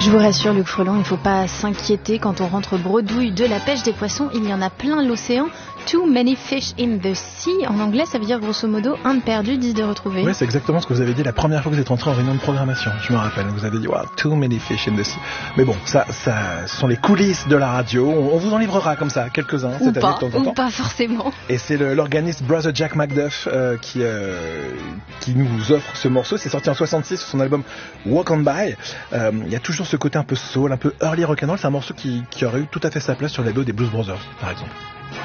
Je vous rassure, Luc Freland, il ne faut pas s'inquiéter quand on rentre bredouille de la pêche des poissons. Il y en a plein l'océan. Too many fish in the sea. En anglais, ça veut dire grosso modo 1 de perdu, 10 de retrouvé. Oui, c'est exactement ce que vous avez dit la première fois que vous êtes rentré en réunion de programmation. Je me rappelle, vous avez dit wow, too many fish in the sea. Mais bon, ça ce sont les coulisses de la radio. On vous en livrera comme ça quelques-uns cette année de temps en temps. Ou pas forcément. Et c'est l'organiste Brother Jack Macduff qui nous offre ce morceau. C'est sorti en 66 sur son album Walk On By. Il y a toujours ce côté un peu soul, un peu early rock'n'roll. C'est un morceau qui aurait eu tout à fait sa place sur les dos des Blues Brothers, par exemple.